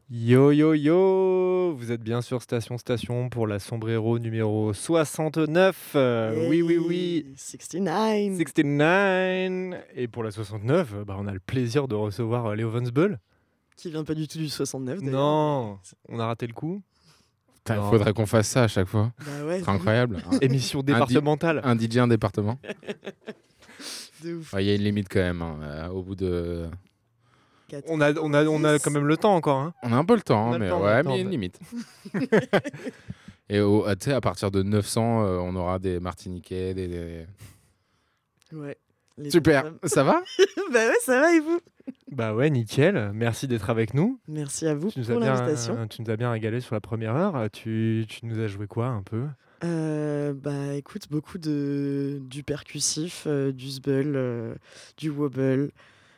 Yo yo yo, vous êtes bien sur Station pour la Sombrero numéro 69. Oui oui oui, Hey, 69. 69. Et pour la 69, on a le plaisir de recevoir Léo Bull. Qui vient pas du tout du 69 d'ailleurs. Non, on a raté le coup. Il Non. faudrait qu'on fasse ça à chaque fois. Bah ouais. C'est incroyable. Émission départementale. Un DJ, un département. De ouf. Il y a une limite quand même. Au bout de... On a quand même le temps encore. Hein. On a un peu le temps, On a le mais temps, ouais, mais il y a une limite. Et tu sais, à partir de 900, on aura des Martiniquais, des... Ouais. Les Super, femmes. ça va? Bah ouais, ça va et vous? Bah ouais, nickel. Merci d'être avec nous. Merci à vous Tu nous pour as l'invitation. tu nous as bien régalé sur la première heure. Tu nous as joué quoi un peu? Bah écoute, beaucoup du percussif, du zbeul, du wobble,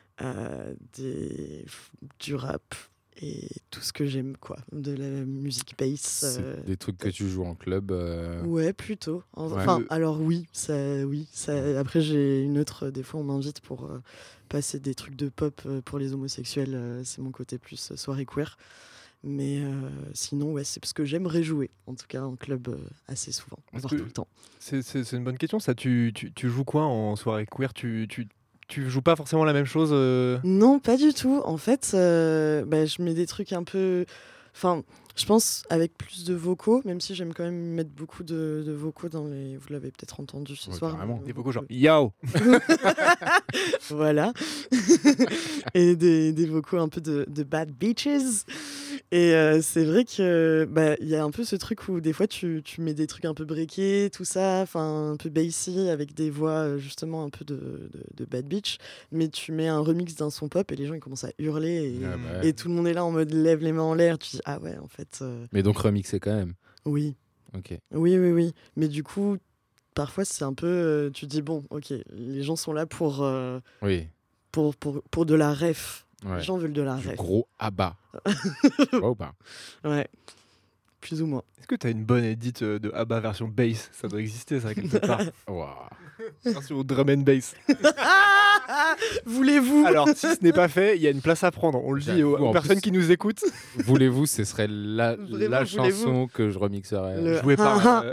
du rap et tout ce que j'aime quoi, de la musique bass. C'est des trucs que tu joues en club. Ouais, plutôt. Ouais. Enfin, alors oui. Après, j'ai une autre. Des fois, on m'invite pour passer des trucs de pop pour les homosexuels. C'est mon côté plus soirée queer. Mais sinon, ouais, c'est parce que j'aimerais jouer, en tout cas en club assez souvent, voire tout le temps. C'est une bonne question. Ça, tu joues quoi en soirée queer? Tu joues pas forcément la même chose Non, pas du tout. En fait, je mets des trucs un peu. Enfin, je pense avec plus de vocaux, même si j'aime quand même mettre beaucoup de vocaux dans les. Vous l'avez peut-être entendu ce Ouais, soir. carrément. Des vocaux genre yo. Voilà. Et des vocaux un peu de bad bitches. Et c'est vrai que il y a un peu ce truc où des fois tu mets des trucs un peu breakés, tout ça, enfin un peu bassy avec des voix justement un peu de bad bitch, mais tu mets un remix d'un son pop et les gens ils commencent à hurler Ah bah. et tout le monde est là en mode lève les mains en l'air. Tu dis ah ouais en fait Mais donc remixé quand même. oui. Ok. Oui. Mais du coup parfois c'est un peu tu dis bon ok les gens sont là pour Oui. pour de la ref. Ouais. Les gens veulent de la Du ref. gros abat. Ouais ou pas? Ouais. Plus ou moins. Est-ce que t'as une bonne edit de ABBA version bass? Ça doit exister ça quelque part. Ouah. Version drum and bass. Voulez-vous? Alors si ce n'est pas fait, il y a une place à prendre. On le dit J'avoue, aux en personnes plus- qui nous écoutent. Voulez-vous, ce serait la Vraiment, chanson que je remixerais. Le- Jouée par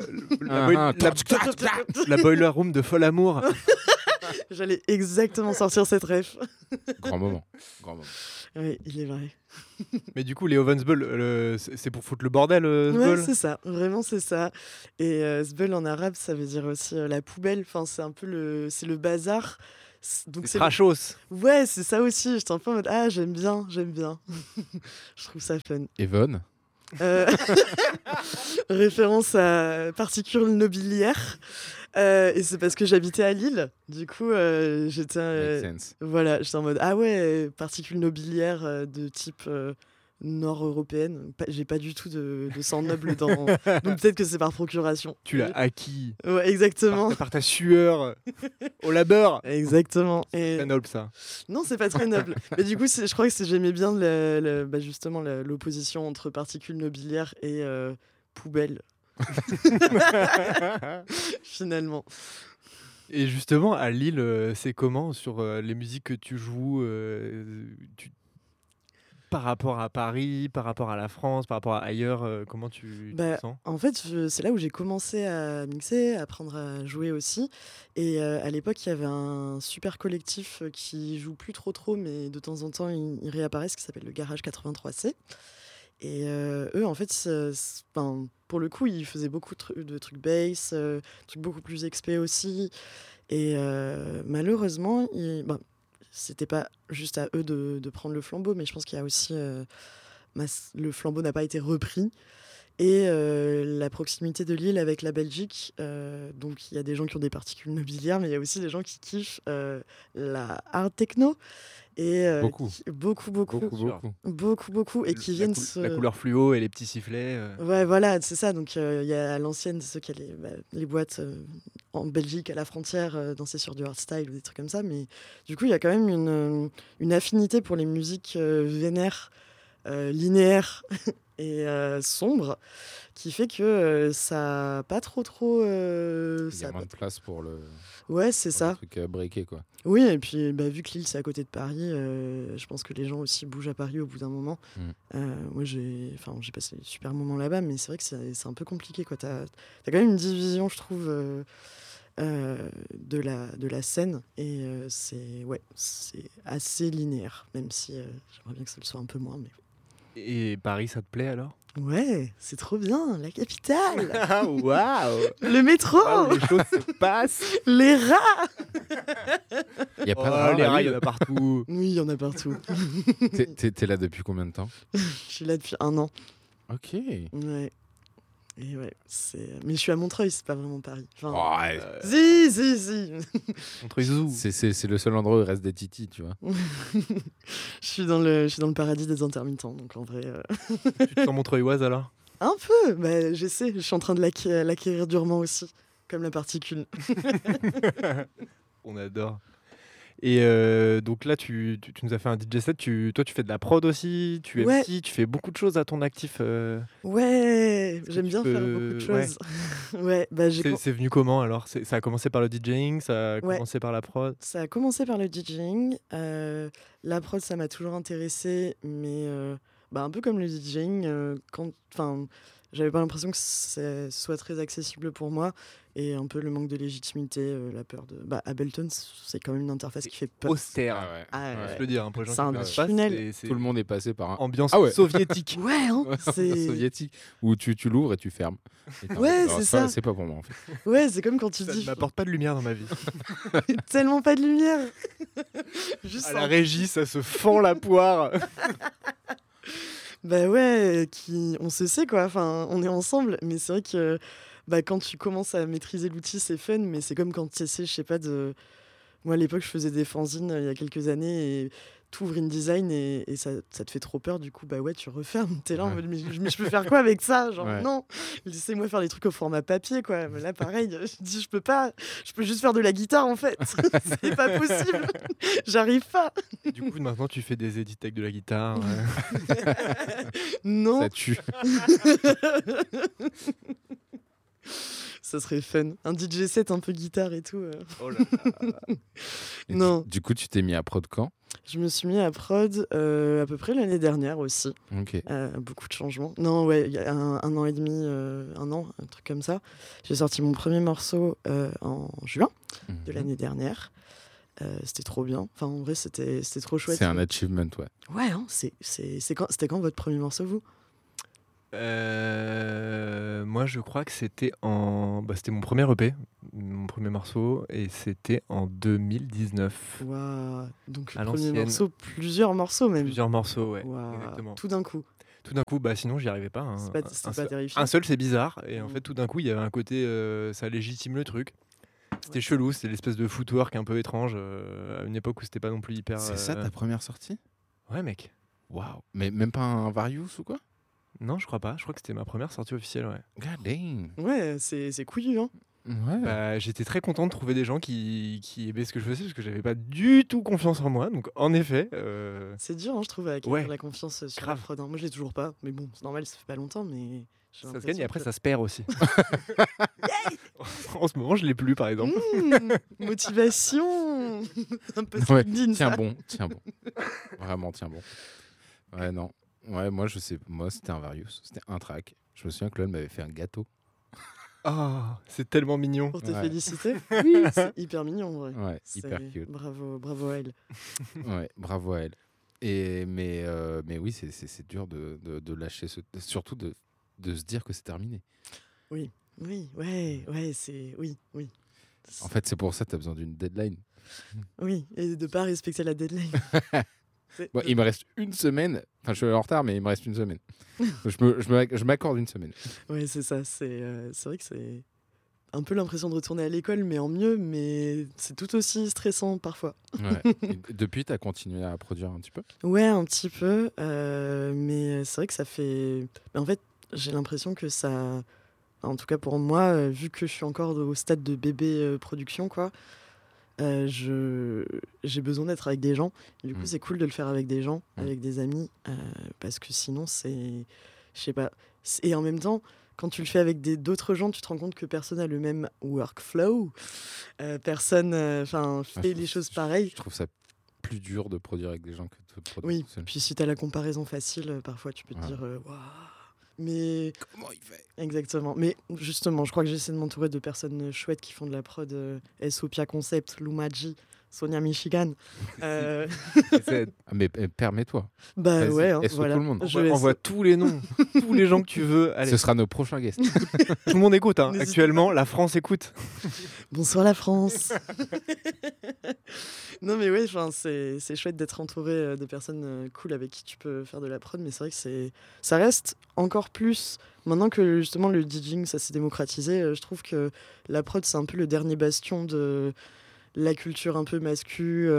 la Boiler Room de Fol Amour. J'allais exactement sortir cette ref. Grand moment. Grand moment. Oui, il est vrai. Mais du coup, les Ovensbull, c'est pour foutre le bordel, Ouais, Zbull. c'est ça. Vraiment, c'est ça. Et zbeul en arabe, ça veut dire aussi la poubelle. Enfin, c'est un peu c'est le bazar. Donc C'est trashos. Ouais, c'est ça aussi. J'étais un peu en mode ah, j'aime bien. Je trouve ça fun. Yvonne. Référence à particules nobiliaires. Et c'est parce que j'habitais à Lille. Du coup, j'étais. Make sense. Voilà, j'étais en mode ah ouais, particules nobiliaires de type nord-européenne. J'ai pas du tout de sang noble dans. Donc peut-être que c'est par procuration. Tu l'as acquis Ouais, exactement. par ta sueur au labeur. Exactement. Et C'est noble ça. non, c'est pas très noble. Mais du coup, je crois que j'aimais bien justement l'opposition entre particules nobiliaires et poubelle, finalement. Et justement, à Lille, c'est comment sur les musiques que tu joues par rapport à Paris, par rapport à la France, par rapport à ailleurs, comment tu te sens? En fait, c'est là où j'ai commencé à mixer, à apprendre à jouer aussi. Et à l'époque, il y avait un super collectif qui joue plus trop, mais de temps en temps, ils réapparaissent, qui s'appelle le Garage 83C. Et eux, en fait, pour le coup, ils faisaient beaucoup de trucs bass, trucs beaucoup plus XP aussi. Et malheureusement, c'était pas juste à eux de prendre le flambeau, mais je pense qu'il y a aussi le flambeau n'a pas été repris. Et la proximité de Lille avec la Belgique, donc il y a des gens qui ont des particules nobiliaires, mais il y a aussi des gens qui kiffent la hard techno. Et Beaucoup. Beaucoup, et qui viennent La couleur fluo et les petits sifflets. Ouais, voilà, c'est ça. Donc, il y a à l'ancienne, ceux qui allaient les boîtes en Belgique, à la frontière, danser sur du hardstyle ou des trucs comme ça. Mais du coup, il y a quand même une affinité pour les musiques vénères, linéaires et sombre, qui fait que ça a pas trop... Il y ça a a moins pas- de place pour le, Ouais, c'est pour le ça. truc breaké, quoi. Oui, et puis vu que Lille, c'est à côté de Paris, je pense que les gens aussi bougent à Paris au bout d'un moment. Moi, j'ai passé des super moments là-bas, mais c'est vrai que c'est un peu compliqué, quoi. T'as quand même une division, je trouve, de la scène, et c'est assez linéaire, même si j'aimerais bien que ça le soit un peu moins. Mais... Et Paris, ça te plaît alors? Ouais, c'est trop bien, la capitale, Ah, waouh! le métro, Waouh, les choses se passent! les rats. Il n'y a pas de Oh, rats les à rats, il y Lille. en a partout. Oui, il y en a partout. T'es là depuis combien de temps? Je suis là depuis 1 an. Ok. Ouais. Et ouais, mais je suis à Montreuil, c'est pas vraiment Paris. Enfin, Ouais. si. Montreuil-Zoo. C'est le seul endroit où il reste des titis, tu vois. Je suis dans le paradis des intermittents, donc en vrai... Tu te sens montreuilloise alors? Un peu, bah, j'essaie, je suis en train de l'acquérir durement aussi, comme la particule. On adore. Et donc là, tu nous as fait un DJ set. Toi, tu fais de la prod aussi, tu Ouais. MC, tu fais beaucoup de choses à ton actif. Ouais, que j'aime tu bien faire beaucoup de choses. Ouais, bah, C'est venu comment alors? Ça a commencé par le DJing, ça a Ouais. commencé par la prod? Ça a commencé par le DJing. La prod, ça m'a toujours intéressé, mais un peu comme le DJing, j'avais pas l'impression que ce soit très accessible pour moi, et un peu le manque de légitimité, la peur de... Ableton, c'est quand même une interface qui fait peur. Austère. Ah ouais. Ah Je ouais. peux le dire, hein, pour les gens C'est qui un connaissent pas, tunnel. c'est Tout le monde est passé par un ambiance Ah ouais. soviétique. Ouais, hein, c'est... soviétique où tu l'ouvres et tu fermes. Et t'as Ouais, non, c'est ça. C'est pas pour moi en fait. Ouais, c'est comme quand tu Ça dis ne m'apporte pas de lumière dans ma vie. tellement pas de lumière. Juste À la régie, ça se fend la poire. Bah ouais, on se sait quoi, enfin, on est ensemble, mais c'est vrai que quand tu commences à maîtriser l'outil, c'est fun, mais c'est comme quand tu essaies, je sais pas, Moi, à l'époque, je faisais des fanzines il y a quelques années, et t'ouvres InDesign et ça te fait trop peur, du coup, ouais, tu refermes, t'es là en Ouais. mode, mais je peux faire quoi avec ça? Genre, Ouais. non, laissez-moi faire des trucs au format papier, quoi. Mais là, pareil, je dis, je peux pas, je peux juste faire de la guitare, en fait. C'est pas possible, j'arrive pas. Du coup, maintenant, tu fais des edits avec de la guitare. Non. Ça tue. Ça serait fun. Un DJ set un peu guitare et tout. Oh là là. Et Non. Du coup, tu t'es mis à prod quand? Je me suis mis à prod à peu près l'année dernière aussi. Ok. Beaucoup de changements. Non, ouais, il y a un an et demi, un an, un truc comme ça. J'ai sorti mon premier morceau en juin de l'année dernière. C'était trop bien. Enfin, en vrai, c'était trop chouette. C'est un achievement, ouais. Ouais, hein, c'était quand votre premier morceau, vous? Moi, je crois que c'était c'était mon premier EP, mon premier morceau, et c'était en 2019. Waouh. Donc, À le premier l'ancienne. morceau, plusieurs morceaux même. Plusieurs morceaux, ouais. Waouh. Exactement. Tout d'un coup. Tout d'un coup, sinon, j'y arrivais pas. C'est pas terrifiant. Un seul, c'est bizarre. Et en Mm. fait, tout d'un coup, il y avait un côté, ça légitime le truc. C'était chelou, c'était l'espèce de footwork un peu étrange, à une époque où c'était pas non plus hyper... C'est ça ta première sortie? Ouais, mec. Waouh. Mais même pas un Various ou quoi? Non, je crois pas. Je crois que c'était ma première sortie officielle, ouais. God damn. Ouais, c'est couillu, hein. Ouais. J'étais très content de trouver des gens qui aimaient ce que je faisais, parce que j'avais pas du tout confiance en moi. Donc, en effet... C'est dur, hein, je trouve, à acquérir Ouais. la confiance sur Grave. la prod, hein. Moi, je l'ai toujours pas. Mais bon, c'est normal, ça fait pas longtemps, mais... j'ai Ça se gagne et l'impression après que- ça se perd aussi. En ce moment, je l'ai plus, par exemple. Motivation. Un peu Ouais, LinkedIn, ça. Tiens bon. Vraiment, tiens bon. Ouais, non. Ouais, moi, je sais. Moi, c'était un Various. C'était un track. Je me souviens que Lol m'avait fait un gâteau. Ah, c'est tellement mignon. Pour te Ouais. féliciter. Oui, c'est hyper mignon, en vrai. Ouais, C'est- hyper cute. Bravo à elle. Ouais, bravo à elle. Mais oui, c'est dur de lâcher surtout de se dire que c'est terminé. Oui, ouais, c'est... Oui. En fait, c'est pour ça que tu as besoin d'une deadline. Oui, et de pas respecter la deadline. Bon, il me reste une semaine. Enfin, je suis en retard, mais il me reste une semaine. je m'accorde une semaine. Ouais, c'est ça. C'est vrai que c'est un peu l'impression de retourner à l'école, mais en mieux, mais c'est tout aussi stressant parfois. Ouais. Et depuis, tu as continué à produire un petit peu? Ouais, un petit peu, mais c'est vrai que ça fait... En fait, j'ai l'impression que ça... En tout cas pour moi, vu que je suis encore au stade de bébé production, quoi, j'ai besoin d'être avec des gens. Et du coup, c'est cool de le faire avec des gens, avec des amis, parce que sinon, je sais pas. Et en même temps, quand tu le fais avec d'autres gens, tu te rends compte que personne n'a le même workflow. Personne fait les choses pareilles. Je trouve ça plus dur de produire avec des gens que de produire Oui, tout seul. puis si tu as la comparaison facile, parfois tu peux te dire waouh. Mais Comment il fait? exactement. Mais justement, je crois que j'essaie de m'entourer de personnes chouettes qui font de la prod. Sopia Concept, Lumaji, Sonia Michigan. Mais permets-toi. Bah Vas-y, ouais, SO voilà. tout le monde. Envoie tous les noms, tous les gens que tu veux. Allez, Ce sera nos prochains guests. tout le monde écoute. N'hésitez Actuellement, la France écoute. Bonsoir la France. Non mais oui, c'est chouette d'être entouré de personnes cool avec qui tu peux faire de la prod, mais c'est vrai que ça reste encore plus, maintenant que justement le DJing ça s'est démocratisé, je trouve que la prod c'est un peu le dernier bastion de la culture un peu mascu,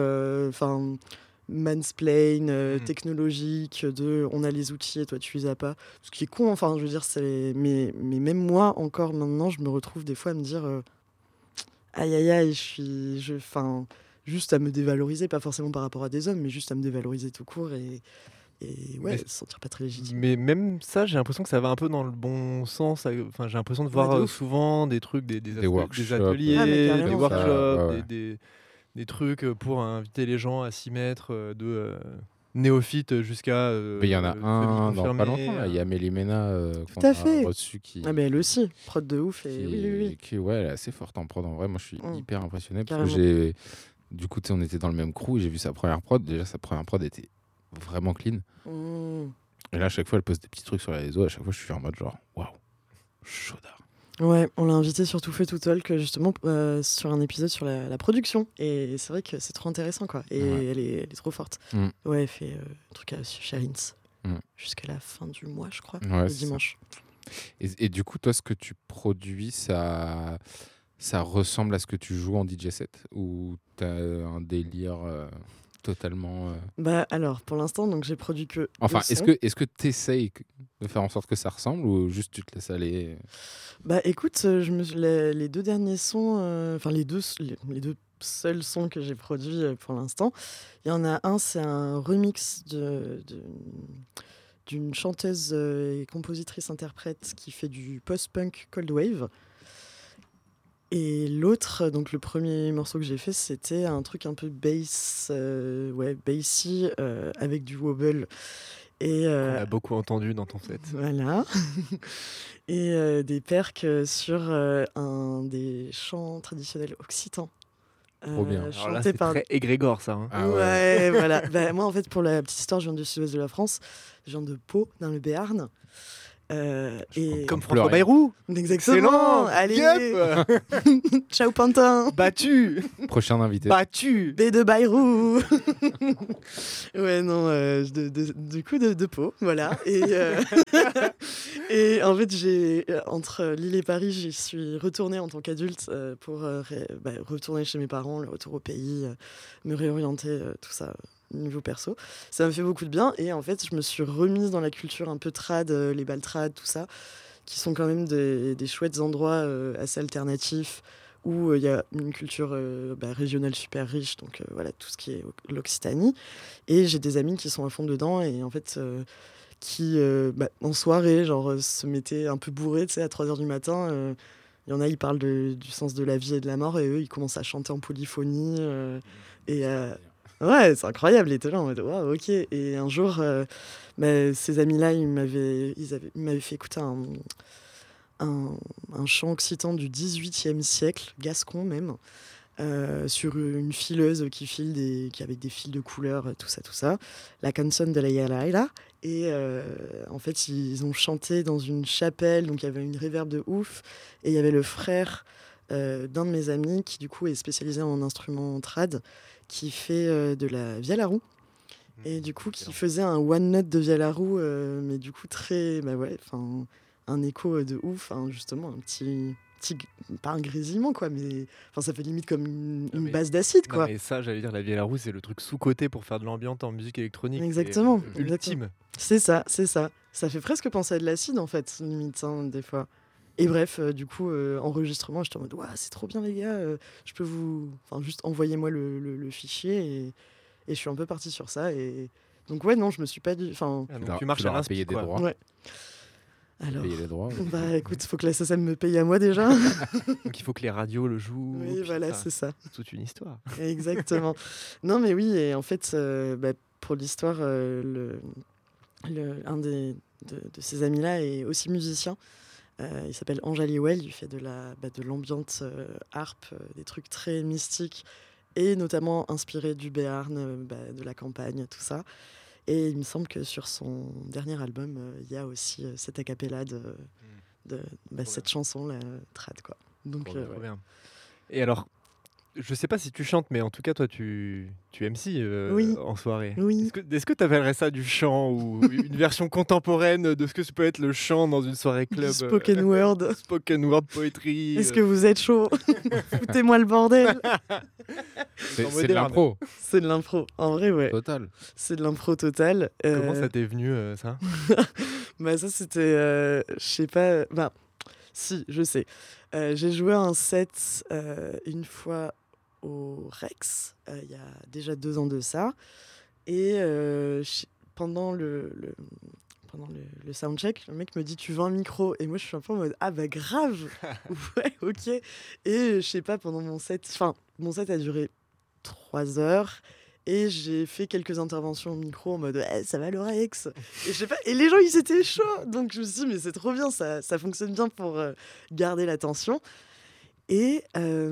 mansplain, technologique, on a les outils et toi tu les as pas. Ce qui est con, enfin je veux dire, mais même moi encore maintenant je me retrouve des fois à me dire aïe aïe aïe, juste à me dévaloriser, pas forcément par rapport à des hommes, mais juste à me dévaloriser tout court et se sentir pas très légitime. Mais même ça, j'ai l'impression que ça va un peu dans le bon sens. Enfin, j'ai l'impression de voir de ouf. souvent des trucs, des workshops, ateliers, Ah, mais des carrément. workshops, des trucs pour inviter les gens à s'y mettre, de néophyte jusqu'à. Mais il y en a un dans pas longtemps. Là. Il y a Amélie Mena qu'on à a fait. reçu qui. Ah mais elle aussi, prod de ouf et oui. Qui elle est assez forte en prod. En vrai, moi je suis hyper impressionné parce Carrément. que du coup, on était dans le même crew et j'ai vu sa première prod. Déjà, sa première prod était vraiment clean. Et là, à chaque fois, elle poste des petits trucs sur les réseaux. À chaque fois, je suis en mode genre, waouh, chaudard. Ouais, on l'a invitée sur Tout fait tout seul, justement sur un épisode sur la production. Et c'est vrai que c'est trop intéressant, quoi. Et elle est trop forte. Ouais, elle fait un truc chez Rins jusqu'à la fin du mois, je crois, le dimanche. Et du coup, toi, ce que tu produis, ça ressemble à ce que tu joues en DJ set ou t'as un délire totalement. Bah alors, pour l'instant, donc j'ai produit que. Enfin, est-ce que t'essayes de faire en sorte que ça ressemble ou juste tu te laisses aller? Bah écoute, les deux derniers sons, les deux seuls sons que j'ai produits pour l'instant, il y en a un, c'est un remix d'une chanteuse et compositrice-interprète qui fait du post-punk cold wave. Et l'autre, donc le premier morceau que j'ai fait, c'était un truc un peu bassy, avec du wobble. Et on a beaucoup entendu dans ton set. Voilà. Et des percs sur un des chants traditionnels occitans. Trop bien. Alors là, c'est très égrégore, ça. Hein. Ah ouais, voilà. Bah, moi, en fait, pour la petite histoire, je viens du sud-ouest de la France. Je viens de Pau, dans le Béarn. Et comme François Bayrou. Exactement. Excellent. Allez. Yep. Ciao Pantin. Battu. Prochain invité. Battu. B de Bayrou. Ouais, non, du coup de Pau, voilà. Et en fait, entre Lille et Paris, j'y suis retournée en tant qu'adulte pour retourner chez mes parents, le retour au pays, me réorienter, tout ça. Niveau perso, ça me fait beaucoup de bien et en fait je me suis remise dans la culture un peu trad, les bals trad, tout ça, qui sont quand même des chouettes endroits assez alternatifs où il y a une culture régionale super riche, donc voilà tout ce qui est l'Occitanie, et j'ai des amis qui sont à fond dedans et en fait qui en soirée genre se mettaient un peu bourrés, tu sais, à 3h du matin, il y en a, ils parlent du sens de la vie et de la mort et eux ils commencent à chanter en polyphonie ouais, c'est incroyable, ils étaient là en mode waouh, ok. Et un jour, ces amis-là, ils m'avaient fait écouter un chant occitan du XVIIIe siècle, gascon même, sur une fileuse qui avait des fils de couleur, tout ça. La canson de la Yalaila. Et en fait, ils ont chanté dans une chapelle, donc il y avait une réverb de ouf. Et il y avait le frère d'un de mes amis qui, du coup, est spécialisé en instruments trad, qui fait de la vielle-à-roue et du coup qui faisait un one note de vielle-à-roue mais du coup très un écho de ouf, justement un petit pas un grésillement quoi, mais ça fait limite comme une base d'acide quoi. Et ça, j'allais dire, la vielle-à-roue, c'est le truc sous-côté pour faire de l'ambiance en musique électronique. Exactement, ultime. C'est ça fait presque penser à de l'acide en fait limite des fois. Et bref, du coup, enregistrement, j'étais en mode c'est trop bien les gars, je peux juste envoyez-moi le fichier et je suis un peu partie sur ça. Et donc ouais, non, je me suis pas dit. Donc tu marches à payer des droits. Ouais. Alors, payer les droits. bah écoute, faut que la SACEM me paye à moi déjà. Donc il faut que les radios le jouent. Oui, puis voilà, c'est ça. c'est toute une histoire. Exactement. Non, mais oui, et en fait, pour l'histoire, un de ces amis-là est aussi musicien. Il s'appelle Ange Aliwell, il fait de l'ambiance harpe, des trucs très mystiques et notamment inspiré du Béarn, de la campagne, tout ça. Et il me semble que sur son dernier album, il y a aussi cette a cappella de cette chanson-là, trad, quoi. Donc, Trop ouais. bien. Et alors, je sais pas si tu chantes, mais en tout cas, toi, tu MC Oui. en soirée. Oui. Est-ce que tu appellerais ça du chant ou une version contemporaine de ce que peut être le chant dans une soirée club Du spoken word. Spoken word poetry. Est-ce que vous êtes chaud? Foutez-moi le bordel. C'est de l'impro. C'est de l'impro. En vrai, ouais. Total. C'est de l'impro total. Comment ça t'est venu, ça? Bah ça, c'était... je sais pas... Bah, si, je sais. J'ai joué un set une fois au Rex, il y a déjà 2 ans de ça. Et pendant le soundcheck, le mec me dit tu veux un micro? Et moi je suis un peu en mode ah bah grave. Ouais, ok. Et je sais pas, pendant mon set a duré 3 heures et j'ai fait quelques interventions au micro en mode ça va le Rex? Et je sais pas, et les gens ils étaient chauds, donc je me suis dit mais c'est trop bien, ça fonctionne bien pour garder l'attention. Et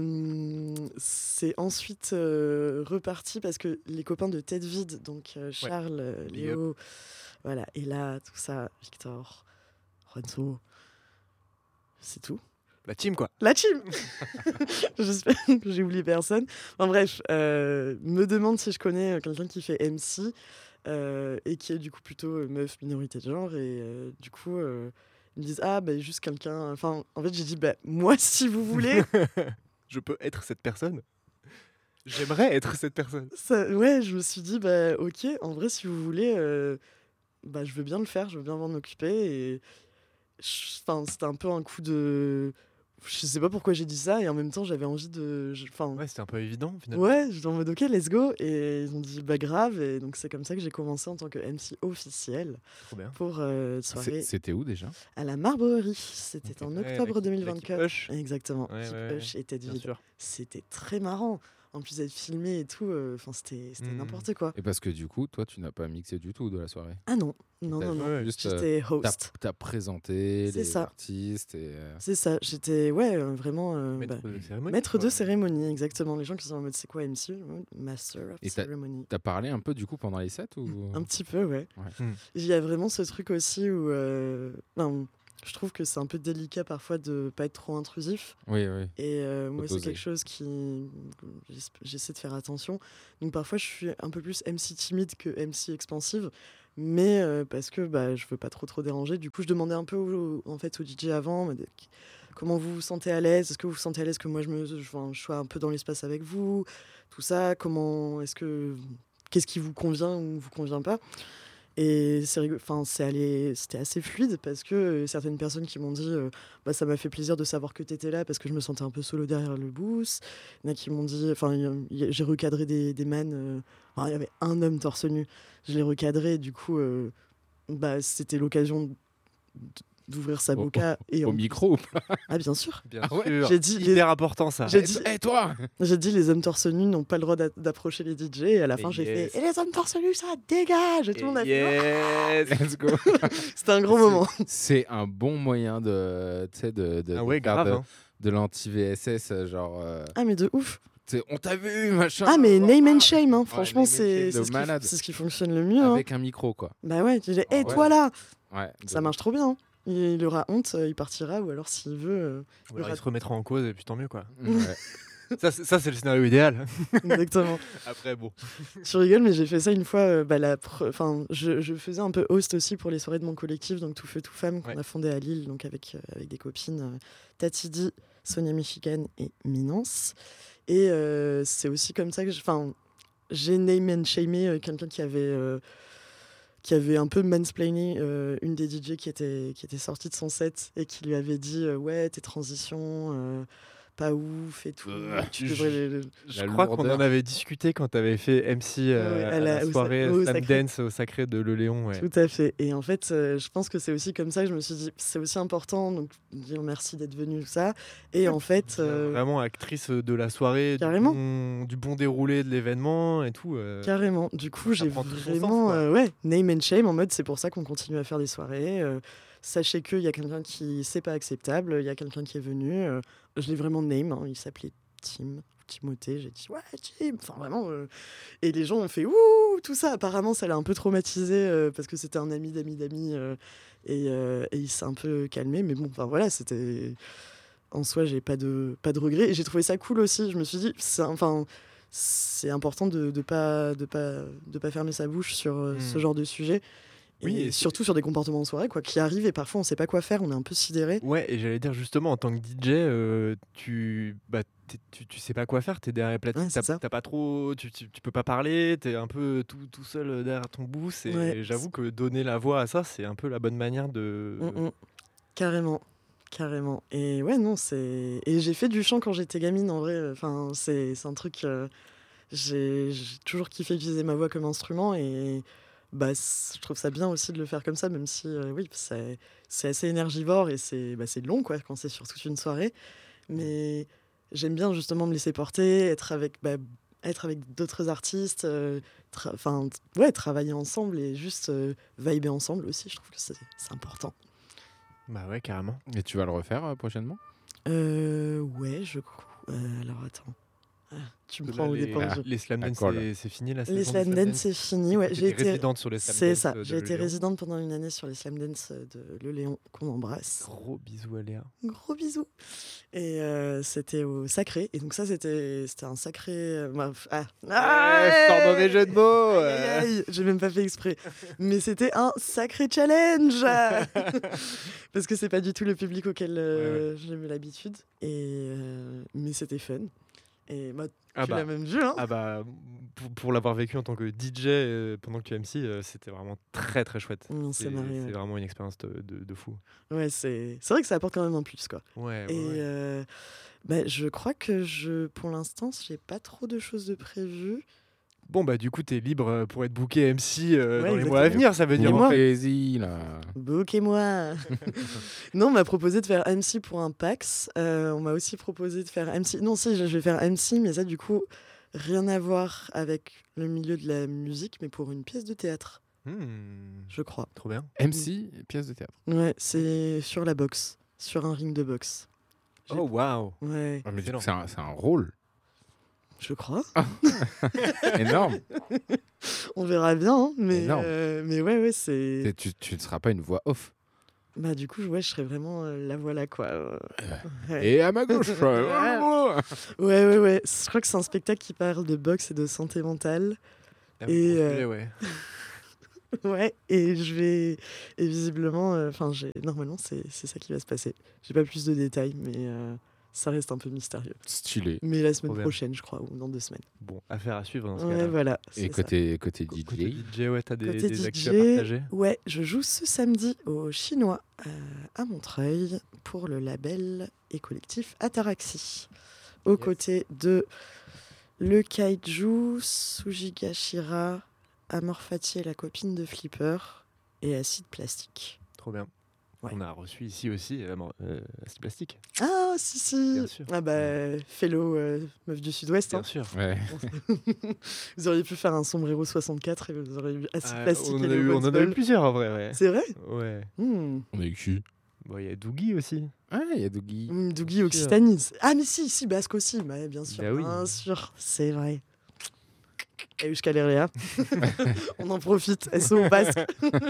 c'est ensuite reparti parce que les copains de Tête Vide, donc Charles, Léo, voilà, et là, tout ça, Victor, Renzo, c'est tout. La team, quoi. La team. J'espère que j'ai oublié personne. Enfin bref, me demande si je connais quelqu'un qui fait MC et qui est du coup plutôt meuf, minorité de genre, et du coup... ils me disent ah bah juste quelqu'un, enfin en fait j'ai dit bah moi si vous voulez. Je peux être cette personne. J'aimerais être cette personne. Ouais, je me suis dit bah ok, en vrai si vous voulez bah je veux bien le faire, je veux bien m'en occuper. Et enfin c'était un peu un coup de, je sais pas pourquoi j'ai dit ça, et en même temps j'avais envie de, ouais, c'était un peu évident finalement. Ouais, j'étais en mode ok, let's go, et ils ont dit bah grave, et donc c'est comme ça que j'ai commencé en tant que MC officiel. Trop bien. Pour soirée. C'était où déjà? À la Marbrerie, c'était en octobre 2024. Hush. Exactement. Ouais, Hush et Tête bien Vide. sûr. C'était très marrant. En plus d'être filmé et tout, c'était n'importe quoi. Et parce que du coup, toi, tu n'as pas mixé du tout de la soirée. Ah non, non. Ouais, juste, j'étais host. T'as présenté C'est les ça. artistes et. C'est ça, j'étais vraiment Maître de cérémonie. maître de cérémonie, exactement. Les gens qui sont en mode c'est quoi MC? Master of Ceremony. T'as parlé un peu du coup pendant les sets ou... Un petit peu, ouais. Il y a vraiment ce truc aussi où je trouve que c'est un peu délicat parfois de pas être trop intrusif. Oui. Et moi, c'est quelque chose qui... J'essaie de faire attention. Donc parfois, je suis un peu plus MC timide que MC expansive. Mais parce que je veux pas trop déranger. Du coup, je demandais un peu au DJ avant comment vous vous sentez à l'aise. Est-ce que vous vous sentez à l'aise que moi, je sois un peu dans l'espace avec vous? Tout ça, qu'est-ce qui vous convient ou vous convient pas? Et c'était assez fluide parce que certaines personnes qui m'ont dit ça m'a fait plaisir de savoir que tu étais là parce que je me sentais un peu solo derrière le booth. Il y en a qui m'ont dit, j'ai recadré des man, il y avait un homme torse nu, je l'ai recadré, du coup c'était l'occasion d'ouvrir sa boca au micro ou pas? Ah bien sûr. Bien Ah ouais, sûr. J'ai dit hyper important ça. J'ai dit toi. J'ai dit les hommes torse nu n'ont pas le droit d'approcher les DJ, et à la fin j'ai fait et les hommes torse nu ça dégage, et tout le monde a fait Let's go. C'était un gros moment. C'est un bon moyen de grave, de l'anti-VSS genre Ah mais de ouf. on t'a vu machin. Ah mais name and shame hein. Franchement name and c'est shame ce qui fonctionne le mieux avec un micro quoi. Bah ouais, tu dis ouais. toi là. Ouais. Ça marche trop bien. Il aura honte, il partira, ou alors s'il veut il se remettra en cause et puis tant mieux quoi. Ouais. Ça c'est le scénario idéal. Exactement. Après bon. Tu rigoles, mais j'ai fait ça une fois. Je faisais un peu host aussi pour les soirées de mon collectif, donc Tout Feu Tout Femme, qu'on a fondé à Lille, donc avec des copines Tatidi, Sonia Michigan et Minence. Et c'est aussi comme ça que j'ai name and shamé quelqu'un qui avait un peu mansplainé une des DJ qui était sortie de son set et qui lui avait dit ouais, tes transitions pas ouf et tout. Tu je- devrais Je La crois qu'on en lourdeur. avait discuté quand tu avais fait MC à la au soirée au Slam Sacré. Dance au Sacré de Le Léon. Ouais. Tout à fait. Et en fait, je pense que c'est aussi comme ça que je me suis dit, c'est aussi important, donc dire merci d'être venu, tout ça. Et en fait, Vraiment actrice de la soirée, Carrément. du bon déroulé de l'événement et tout. carrément. Du coup, ça j'ai prend tout son vraiment, sens, quoi. ouais, name and shame, en mode, c'est pour ça qu'on continue à faire des soirées. Sachez qu'il y a quelqu'un qui, c'est pas acceptable, il y a quelqu'un qui est venu. Je l'ai vraiment name, hein, il s'appelait Tim. Timothée, j'ai dit ouais Tim, enfin vraiment et les gens ont fait ouh tout ça, apparemment ça l'a un peu traumatisé parce que c'était un ami d'amis et il s'est un peu calmé, mais bon enfin voilà, c'était en soi j'ai pas de regrets et j'ai trouvé ça cool aussi, je me suis dit c'est important de pas fermer sa bouche sur ce genre de sujet. Oui, Et et surtout sur des comportements en soirée quoi, qui arrivent et parfois on sait pas quoi faire, on est un peu sidéré. Ouais, et j'allais dire justement, en tant que DJ, tu sais pas quoi faire, t'es derrière les platines, Ouais, c'est ça. t'as pas trop, tu peux pas parler, t'es un peu tout seul derrière ton booth, et Ouais. j'avoue que donner la voix à ça, c'est un peu la bonne manière de... Carrément. Et ouais, non, c'est. Et j'ai fait du chant quand j'étais gamine, en vrai. Enfin, c'est un truc. J'ai toujours kiffé utiliser ma voix comme instrument et bah, je trouve ça bien aussi de le faire comme ça, même si, oui, c'est assez énergivore et c'est long, quoi, quand c'est sur toute une soirée. Mais j'aime bien justement me laisser porter, être avec d'autres artistes, travailler ensemble et juste vibrer ensemble aussi. Je trouve que c'est important. Bah ouais, carrément. Et tu vas le refaire prochainement? Ouais, je crois. Alors attends. Ah, tu me Là, prends au dépourvu. les Slam Dance, D'accord, là. c'est fini la Les saison Slam des Dance, c'est fini. Ouais, j'ai T'étais été résidente sur les Slam C'est Dance ça. de J'ai Le été Léon. résidente pendant une année sur les Slam Dance de Le Léon, qu'on embrasse. Gros bisous à Léa. Gros bisous. Et c'était au Sacré. Et donc ça, c'était un sacré. Sors mauvais jeu de mots. Aïe, aïe, j'ai même pas fait exprès. Mais c'était un sacré challenge. Parce que c'est pas du tout le public auquel j'ai eu l'habitude. Et mais c'était fun. Et moi, tu l'as même vu, hein. Ah bah, pour l'avoir vécu en tant que DJ pendant que tu MC, c'était vraiment très très chouette. On s'est marré, C'est ouais. vraiment une expérience de fou. Ouais, c'est vrai que ça apporte quand même un plus, quoi. Ouais, Et je crois que pour l'instant, j'ai pas trop de choses de prévues. Bon bah du coup t'es libre pour être booké MC dans les mois à exactement. venir, ça veut dire. moi Plaisir, là. Bookez-moi. Non, on m'a proposé de faire MC pour un PAX. On m'a aussi proposé de faire MC. Non, si, je vais faire MC, mais ça, du coup, rien à voir avec le milieu de la musique, mais pour une pièce de théâtre, je crois. Trop bien. MC, pièce de théâtre. Ouais, c'est sur la boxe, sur un ring de boxe. Oh waouh. Ouais, Ah, mais Excellent. c'est un rôle je crois. énorme. On verra bien, hein, Énorme. mais ouais, c'est. Tu ne seras pas une voix off. Bah, du coup, je serais vraiment la voilà, quoi. Ouais. Et à ma gauche. Ouais. Je crois que c'est un spectacle qui parle de boxe et de santé mentale. Ah, Et, bon sujet, ouais. Ouais, et visiblement, normalement, c'est ça qui va se passer. J'ai pas plus de détails, mais ça reste un peu mystérieux. Stylé. Mais la semaine Trop bien. prochaine, je crois, ou dans 2 semaines. Bon, affaire à suivre dans ce Ouais, cas-là. voilà. Et c'est ça. côté Côté DJ, DJ, ouais, t'as Côté des actus à DJ, partager. ouais, je joue ce samedi au Chinois à Montreuil pour le label et collectif Ataraxie, aux Yes. côtés de Le Kaiju, Sujigashira, Amorphati et la copine de Flipper et Acide Plastique. Trop bien. Ouais. On a reçu ici aussi Acide Plastique. Ah, si. Bien sûr. Ah bah, fellow meuf du Sud-Ouest. Bien Hein. sûr. ouais. Vous auriez pu faire un sombrero 64 et vous auriez eu Acide Plastique on, et en a le eu, on en a eu Volksball. plusieurs en vrai. Ouais. C'est vrai Ouais. On a eu qui? Bon, il y a Doogie aussi. Ah, il y a Dougie. Dougie Occitanie. Ah, mais si, Basque aussi. Bah, bien sûr, Bah oui. bien sûr. C'est vrai. Et jusqu'à Léa. On en profite. SO Basque.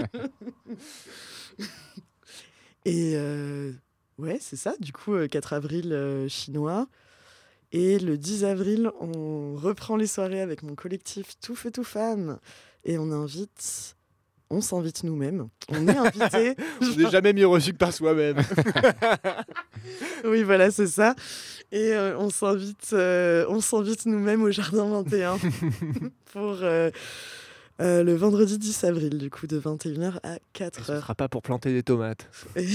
Et ouais, c'est ça. Du coup, 4 avril chinois. Et le 10 avril, on reprend les soirées avec mon collectif Tout Feu Tout Femme. Et on s'invite nous-mêmes. On est invités. On n'est jamais mieux reçu que par soi-même. Oui, voilà, c'est ça. Et on s'invite nous-mêmes au Jardin 21 pour Le vendredi 10 avril, du coup, de 21h à Et 4h. ce sera pas pour planter des tomates.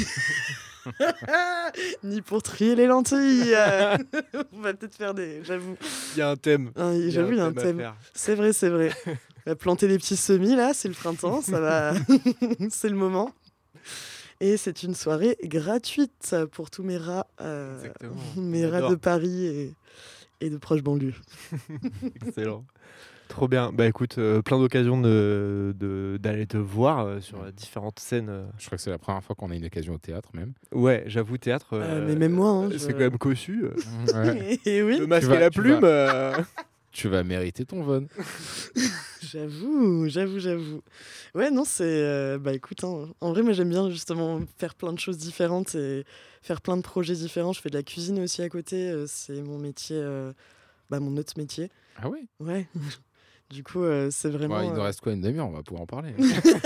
Ni pour trier les lentilles. On va peut-être faire des... J'avoue. Il y a un thème. J'avoue, il y a un à thème. faire. C'est vrai, c'est vrai. On va planter des petits semis, là, c'est le printemps, ça va... c'est le moment. Et c'est une soirée gratuite pour tous mes rats, Exactement. mes On rats adore. de Paris et de proches banlieues. Excellent. Trop bien. Bah écoute, plein d'occasions d'aller te voir sur différentes scènes. Je crois que c'est la première fois qu'on a une occasion au théâtre, même. Ouais, j'avoue, théâtre. Mais même moi, hein, c'est quand même cossu. Ouais. Et oui, Le masque Tu vas- et la tu plume. Tu vas mériter ton Von. j'avoue. Ouais, non, c'est... bah écoute, hein, en vrai, moi j'aime bien justement faire plein de choses différentes et faire plein de projets différents. Je fais de la cuisine aussi à côté, c'est mon métier, mon autre métier. Ah oui. Ouais. Du coup, c'est vraiment... Il nous reste quoi, une demi-heure? On va pouvoir en parler.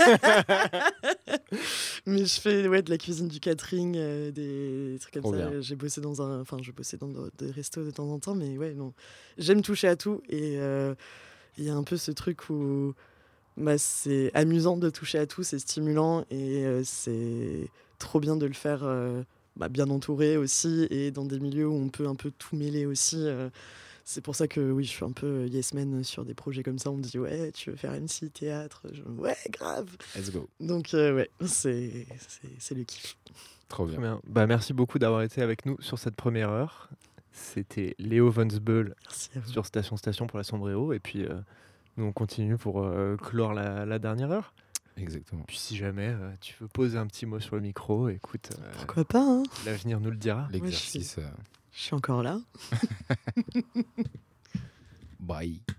Mais je fais de la cuisine, du catering, des trucs comme Trop ça. bien. J'ai bossé je bossais dans des restos de temps en temps, mais ouais, non. J'aime toucher à tout et il y a un peu ce truc où c'est amusant de toucher à tout, c'est stimulant et c'est trop bien de le faire bien entouré aussi et dans des milieux où on peut un peu tout mêler aussi. C'est pour ça que oui, je suis un peu yes man sur des projets comme ça. On me dit ouais, tu veux faire MC, théâtre? Ouais, grave. Let's go. Donc ouais, c'est le kiff. Trop Très bien. bien. Bah merci beaucoup d'avoir été avec nous sur cette première heure. C'était Léo Vonsbeul Merci à vous. sur Station pour la Sombrero. Et puis nous on continue pour clore la dernière heure. Exactement. Puis si jamais tu veux poser un petit mot sur le micro, écoute, Pourquoi pas, hein? l'avenir nous le dira. L'exercice. Je suis encore là. Bye.